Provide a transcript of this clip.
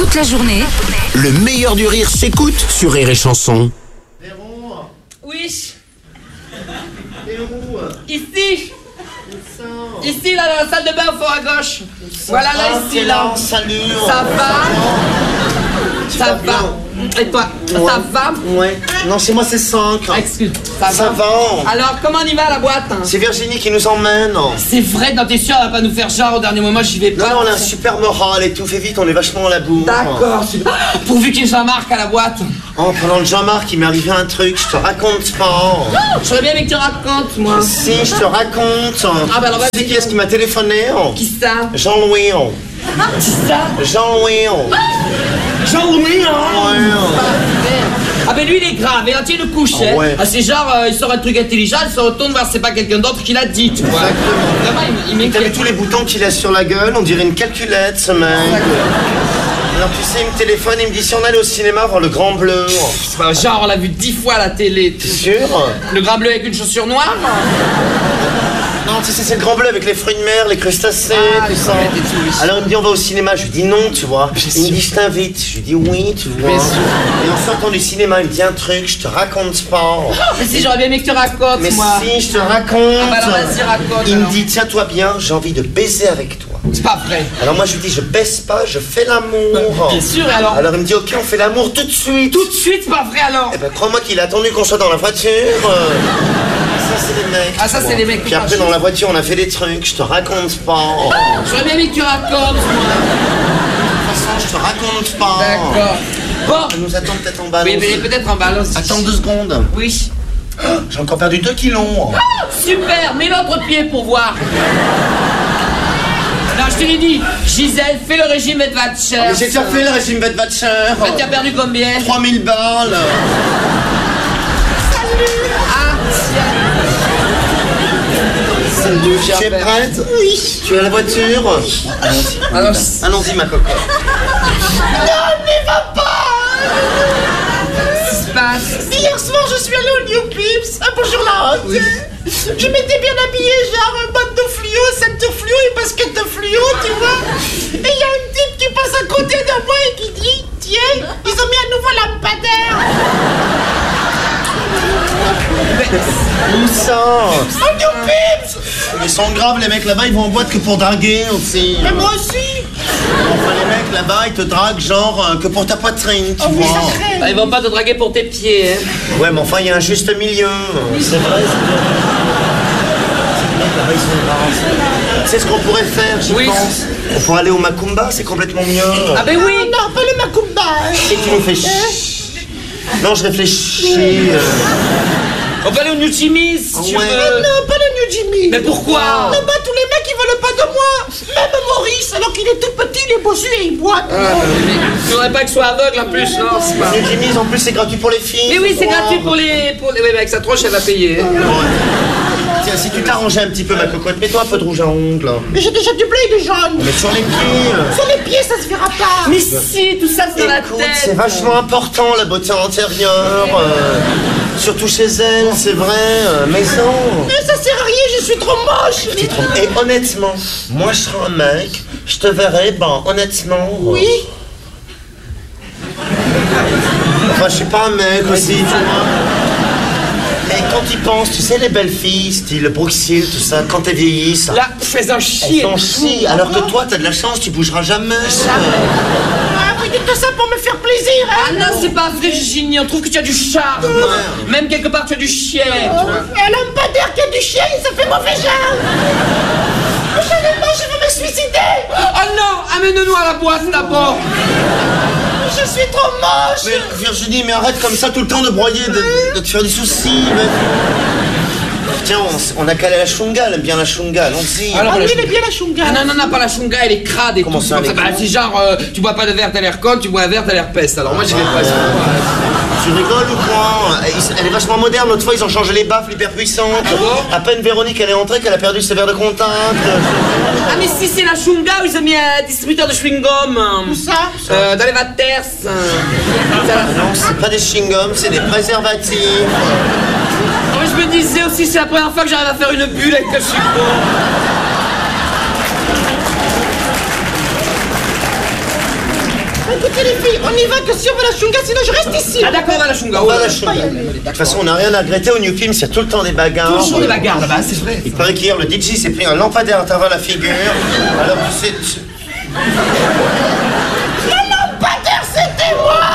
toute la journée. Le meilleur du rire s'écoute sur Rire et Chanson. Véron, Oui, t'es où? ici. Ici, là, dans la salle de bain, au fond à gauche. Voilà, là, ici, là. Salut. Ça va? Ça va? Et toi, ça va? Ouais. Non, chez moi c'est 5. Excuse, Ça va. Alors, comment on y va à la boîte? C'est Virginie qui nous emmène. C'est vrai, non, t'es sûr, elle va pas nous faire genre au dernier moment, j'y vais pas. Non, on a un super moral et tout. Fais vite, on est vachement à la bourre. D'accord. Pourvu qu'il y ait Jean-Marc à la boîte. En parlant de Jean-Marc, il m'est arrivé un truc, je te raconte pas. J'aurais bien aimé que tu racontes, moi. Si, je te raconte. Ah, bah alors, Tu sais qui est-ce qui m'a téléphoné? Qui ça? Jean-Louis. Qui ça? Jean-Louis. Jean-Louis, hein? Ouais. Ah ben lui il est grave, et là tu le couches, Ah hein. ouais. Ah, c'est genre, il sort un truc intelligent, il se retourne voir si c'est pas quelqu'un d'autre qui l'a dit, tu vois. Exactement. Vraiment, il T'as vu m'inquiète. tous les boutons qu'il a sur la gueule? On dirait une calculette, ce mec. Alors tu sais, il me téléphone, il me dit si on allait au cinéma voir Le Grand Bleu. C'est pas genre, on l'a vu 10 fois à la télé. T'es sûr? Le grand bleu avec une chaussure noire? Non, tu sais, c'est Le Grand Bleu avec les fruits de mer, les crustacés, Ah, tout les ça. crevettes et tout, oui. Alors il me dit on va au cinéma, je lui dis non, tu vois. Il me dit je t'invite, je lui dis oui, tu vois. Bien sûr. Et en sortant du cinéma, il me dit un truc, je te raconte pas. Mais si, j'aurais bien aimé que tu racontes, Mais moi. si, je te raconte. Ah bah alors vas-y, raconte, Il me alors. dit tiens-toi bien, j'ai envie de baiser avec toi. C'est pas vrai. Alors moi je lui dis je baisse pas, je fais l'amour. Bien sûr, et alors? Alors il me dit ok, on fait l'amour tout de suite. Tout de suite, c'est pas vrai alors. Eh ben crois-moi qu'il a attendu qu'on soit dans la voiture. Ça c'est les mecs. Ah, ça, tu c'est vois. les mecs. Puis après dans la voiture on a fait des trucs, je te raconte pas. J'aurais bien aimé que tu racontes, moi. De toute façon je te raconte pas. D'accord. Bon. Elle nous attend peut-être en bas. Oui, non, mais c'est- peut-être en balance. Attends 2 secondes. Oui. J'ai encore perdu 2 kilos. Super, mets l'autre pied pour voir. Non, je te l'ai dit, Gisèle, fais le régime Edvatcher. Mais j'ai déjà fait le régime Bedvatcher. Tu as perdu combien? 3000 balles. Ah, Salut, tu es prête? Oui. Tu es à la voiture? Allons-y. Alors, Allons-y ma cocotte. qu'est-ce qui se passe? Hier soir, je suis allée au New Pips, un peu sur la route. Je m'étais bien habillée, genre botte de fluo, ceinture fluo et basket de fluo, tu vois. Et il y a un type qui passe à côté de moi et qui dit tiens, ils ont mis un nouveau lampadaire. Où ça? Au New Pips. Ils sont graves les mecs là-bas, ils vont en boîte que pour draguer aussi. Mais moi aussi. Enfin les mecs là-bas, ils te draguent genre que pour ta poitrine, tu Oh oui, vois. ça craint. Ah, ils vont pas te draguer pour tes pieds, hein. Ouais, mais enfin, il y a un juste milieu. C'est vrai, ces mecs là-bas, ils sont graves. Tu sais ce qu'on pourrait faire, j'y Oui. pense? On pourrait aller au Macumba, c'est complètement mieux. Ah ben oui. Non, pas le Macumba. Et tu nous fais Non, je réfléchis. On peut aller au New Jimmy's si tu Ouais. veux. Non, pas le New Jimmy. Mais pourquoi? Là-bas, tous les mecs, ils veulent pas de moi. Même Maurice, alors qu'il est tout petit, il est bossu et il boit. Tu voudrais pas qu'il soit aveugle en plus, non? C'est pas... New Jimmy's, en plus, c'est gratuit pour les filles. Mais oui, c'est Wow. gratuit pour les... Oui, mais avec sa tronche, elle va payer. Hein. Tiens, si tu t'arrangeais un petit peu, ma cocotte, mets-toi un peu de rouge à ongles. Mais j'ai déjà du blé et du jaune. Mais sur les pieds. Sur les pieds, ça se verra pas. Mais si, tout ça, c'est dans la Écoute, tête. c'est vachement important la beauté antérieure. Surtout chez elle, c'est vrai. Mais non. Mais ça sert à rien, je suis trop moche. Et honnêtement, moi je serais un mec, je te verrais, ben honnêtement. Oui. Enfin, je suis pas un mec aussi, tu vois. Et quand tu penses, tu sais, les belles filles, style Bruxelles, tout ça, quand elles vieillissent, Là, fais un elles chier. s'en chient. Alors que toi, t'as de la chance, tu bougeras jamais. Ah, vous dites tout ça pour me faire plaisir, hein. Ah non, c'est pas vrai, Virginie, on trouve que tu as du charme. Même quelque part, tu as du chien, tu vois. Un lampadaire qui a du chien, ça fait mauvais genre. Prochainement, je vais me suicider. Oh non, amène-nous à la boîte d'abord. Je suis trop moche. Mais Virginie, mais arrête comme ça tout le temps de broyer, de te faire des soucis. Mais... Tiens, on a qu'à aller à la Shunga, elle aime bien la Shunga, allons-y. Alors, Ah la oui, il est chunga. bien la chunga. Ah non, pas la chunga, elle est crade et Comment tout. ça, comme elle est Bah, crade c'est genre, tu bois pas de verre, t'as l'air con, tu bois un verre, t'as l'air peste. Alors moi, j'y vais pas. Tu rigoles ou quoi? Elle est vachement moderne, l'autre fois ils ont changé les baffes hyper puissantes. Ah bon? À peine Véronique elle est entrée qu'elle a perdu ses verres de contact. Ah mais si, c'est la chunga où ils ont mis un distributeur de chewing-gum. Où ça? Dans les vaters. Non, c'est pas des chewing-gums, c'est des préservatifs. Moi, je me disais aussi, c'est la première fois que j'arrive à faire une bulle avec le chewing-gum. Écoutez les filles, on y va que si on va à la chunga, sinon je reste ici. Ah d'accord, on va à la chunga. On va à la chunga. De toute façon, on n'a rien à regretter au New Films, il y a tout le temps des bagarres. Toujours des bagarres là-bas, c'est vrai. Il paraît qu'hier, le DJ s'est pris un lampadaire à travers la figure. Alors, tu sais... Le lampadaire, c'était moi.